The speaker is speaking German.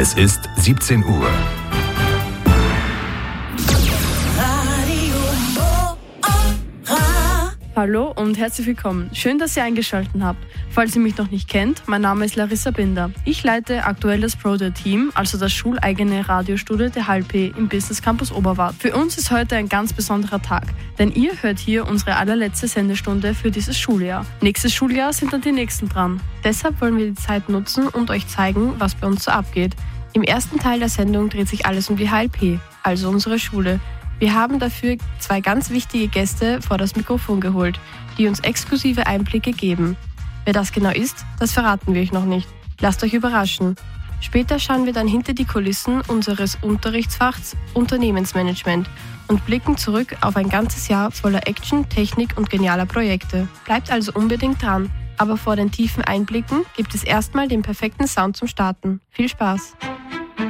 Es ist 17 Uhr. Hallo und herzlich willkommen. Schön, dass ihr eingeschaltet habt. Falls ihr mich noch nicht kennt, mein Name ist Larissa Binder. Ich leite aktuell das ProDer-Team, also das schuleigene Radiostudio der HLP im Business Campus Oberwart. Für uns ist heute ein ganz besonderer Tag, denn ihr hört hier unsere allerletzte Sendestunde für dieses Schuljahr. Nächstes Schuljahr sind dann die nächsten dran. Deshalb wollen wir die Zeit nutzen und euch zeigen, was bei uns so abgeht. Im ersten Teil der Sendung dreht sich alles um die HLP, also unsere Schule. Wir haben dafür 2 ganz wichtige Gäste vor das Mikrofon geholt, die uns exklusive Einblicke geben. Wer das genau ist, das verraten wir euch noch nicht. Lasst euch überraschen. Später schauen wir dann hinter die Kulissen unseres Unterrichtsfachs Unternehmensmanagement und blicken zurück auf ein ganzes Jahr voller Action, Technik und genialer Projekte. Bleibt also unbedingt dran. Aber vor den tiefen Einblicken gibt es erstmal den perfekten Sound zum Starten. Viel Spaß!